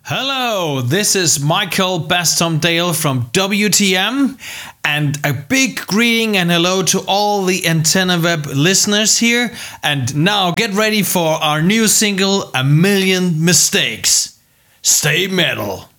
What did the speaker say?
Hello, this is Michael Bastomdale from WTM, and a big greeting and hello to all the AntennaWeb listeners here. And now get ready for our new single, A Million Mistakes. Stay metal.